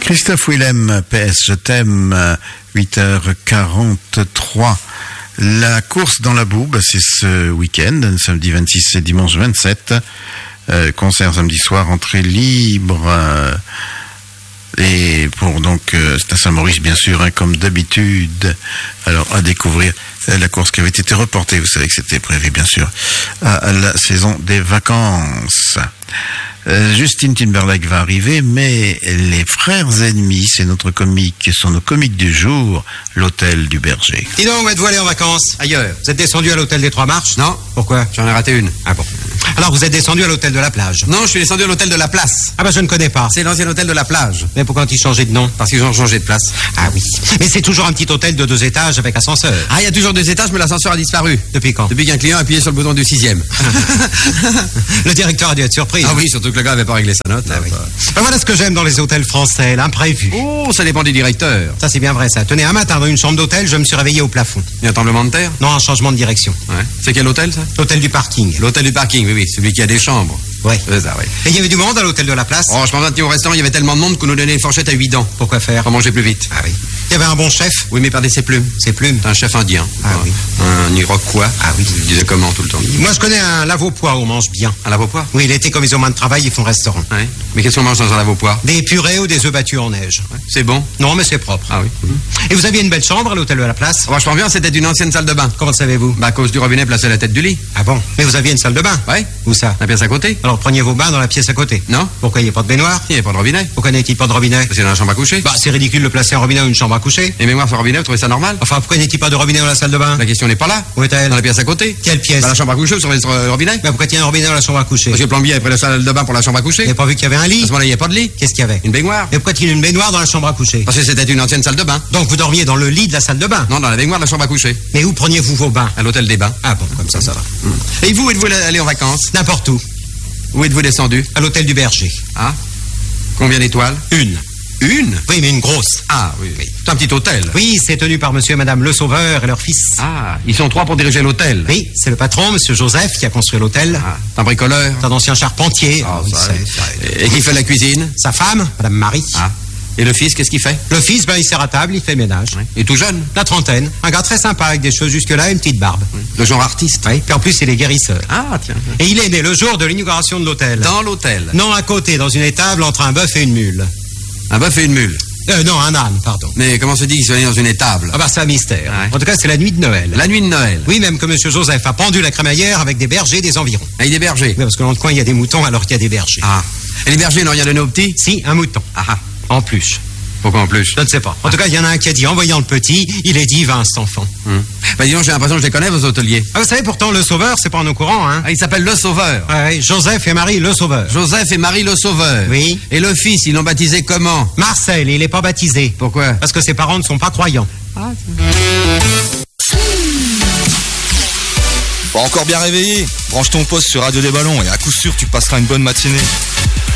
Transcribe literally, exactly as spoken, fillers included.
Christophe Willem, P S, je t'aime, huit heures quarante-trois. La course dans la boue, bah c'est ce week-end, samedi vingt-six et dimanche vingt-sept. Euh, concert samedi soir, entrée libre. Euh, et pour donc, euh, c'est à Saint-Maurice bien sûr, hein, comme d'habitude. Alors à découvrir euh, la course qui avait été reportée, vous savez que c'était prévu bien sûr à, à la saison des vacances. Euh, Justin Timberlake va arriver, mais les frères ennemis, c'est notre comique, sont nos comiques du jour, l'hôtel du Berger. Dis donc, où êtes-vous allé en vacances? Ailleurs. Vous êtes descendu à l'hôtel des Trois Marches? Non. Pourquoi? J'en ai raté une. Ah bon. Alors vous êtes descendu à l'hôtel de la plage? Non, je suis descendu à l'hôtel de la place. Ah bah je ne connais pas. C'est l'ancien hôtel de la plage. Mais pourquoi ont-ils changé de nom? Parce qu'ils ont changé de place. Ah oui. Mais c'est toujours un petit hôtel de deux étages avec ascenseur. Ah, il y a toujours deux étages, mais l'ascenseur a disparu. Depuis quand? Depuis qu'un client a appuyé sur le bouton du sixième. Le directeur a dû être surpris. Ah oui, surtout que le gars n'avait pas réglé sa note. Ah oui. Ben voilà ce que j'aime dans les hôtels français, l'imprévu. Oh, ça dépend des directeurs. Ça c'est bien vrai ça. Tenez, un matin dans une chambre d'hôtel, je me suis réveillé au plafond. Il y a un tremblement de terre? Non, un changement de direction. Ouais. C'est quel hôtel ça? L'hôtel du parking. L'hôtel du parking, oui, oui, celui qui a des chambres. Oui. C'est ça, oui. Et il y avait du monde à l'hôtel de la place? Oh, je pense que au restaurant, il y avait tellement de monde qu'on nous donnait une fourchette à huit dents. Pourquoi faire? Pour manger plus vite. Ah oui. Il y avait un bon chef? Oui, mais perdez ses plumes. Ses plumes? Un chef indien. Ah oui. Un Iroquois. Ah oui. Il disait comment tout le temps? Moi, je connais un lave-au-pois où on mange bien. Un lave-au-pois? Oui, l'été, comme ils ont moins de travail, ils font restaurant. Ouais. Mais qu'est-ce qu'on mange dans un lave-au-pois? Des purées ou des œufs battus en neige. Ouais. C'est bon? Non, mais c'est propre. Ah oui. Mmh. Et vous aviez une belle chambre à l'hôtel de la place? Oh, je pense bien, c'était une ancienne salle de bain. Comment savez-vous? Bah, à cause du robinet placé à la tête du lit. Ah bon? Mais vous aviez une salle de bain? Ouais. Où ça? La pièce à côté. Alors preniez vos bains dans la pièce à côté. Non? Pourquoi il n'y a pas de baignoire? Il n'y a pas de robinet. Pourquoi n'y a-t-il pas de robinet? C'est dans la chambre à coucher. Bah, c'est ridicule de placer un robinet dans une chambre à coucher. Et mémoire sur robinet, vous trouvez ça normal? Enfin, pourquoi n'y a-t-il pas de robinet dans la salle de bain? La question n'est pas là. Où est-elle? Dans la pièce à côté. Quelle pièce? Dans la chambre à coucher, vous trouvez le robinet? Bah, pourquoi il y a un robinet dans la chambre à coucher? Parce que le plombier a pris la salle de bain pour la chambre à coucher. Vous n'avez pas vu qu'il y avait un lit? À ce moment-là, il n'y a pas de lit. Qu'est-ce qu'il y avait? Une baignoire. Et pourquoi il y a une baignoire dans la chambre à coucher? Parce que c'était une ancienne salle de bain. Donc vous dormiez dans le lit de la salle de bain? Non, dans la baignoire de la chambre à coucher. Mais où preniez-vous vos bains? À l'hôtel des bains. Ah bon, comme ça, ça va. Mmh. Et vous, êtes-vous allé en vacances? N'importe où. Où êtes-vous descendu? À l'hôtel du Berger. Ah? Combien d'étoiles? Une. Une? Oui, mais une grosse. Ah, oui, oui. C'est un petit hôtel. Oui, c'est tenu par monsieur et madame Le Sauveur et leur fils. Ah, ils sont trois pour diriger l'hôtel. Oui, c'est le patron, monsieur Joseph, qui a construit l'hôtel. Ah, c'est un bricoleur. C'est un ancien charpentier. Ah, oui, ça, ça, et qui fait la cuisine? Sa femme, madame Marie. Ah. Et le fils, qu'est-ce qu'il fait? Le fils, ben, il sert à table, il fait ménage. Oui. Et tout jeune? La trentaine. Un gars très sympa, avec des cheveux jusque-là et une petite barbe. Oui. Le genre artiste. Oui, puis en plus, il est guérisseur. Ah, tiens. Et il est né le jour de l'inauguration de l'hôtel. Dans l'hôtel? Non, à côté, dans une étable entre un bœuf et une mule. Un bœuf et une mule? Euh, non, un âne, pardon. Mais comment se dit qu'il se né dans une étable? Ah bah, c'est un mystère. Ouais. En tout cas, c'est la nuit de Noël. La nuit de Noël? Oui, même que monsieur Joseph a pendu la crémaillère avec des bergers des environs. Avec des bergers? Oui, parce que dans le coin, il y a des moutons, alors qu'il y a des bergers. Ah. Et les bergers n'ont rien donné aux petits? Si, un mouton. Ah ah. En plus. Pourquoi en plus? Je ne sais pas. En ah. tout cas, il y en a un qui a dit, en voyant le petit, il est divin, cet enfant. Hum. Bah, dis donc, j'ai l'impression que je les connais, vos hôteliers. Ah, vous savez, pourtant, Le Sauveur, c'est pas en au courant, hein. Ah, il s'appelle Le Sauveur. Ah, oui, Joseph et Marie Le Sauveur. Joseph et Marie Le Sauveur. Oui. Et le fils, ils l'ont baptisé comment? Marcel, et il est pas baptisé. Pourquoi? Parce que ses parents ne sont pas croyants. Ah, Pas encore bien réveillé? Branche ton poste sur Radio des Ballons et à coup sûr, tu passeras une bonne matinée.